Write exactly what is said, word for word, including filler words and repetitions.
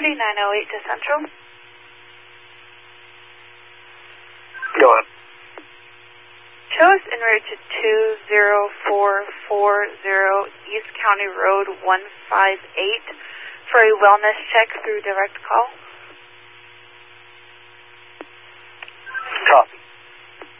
Cody, nine oh eight to Central. Go on. Show us en route to two zero four four zero East County Road one five eight for a wellness check through direct call. Copy.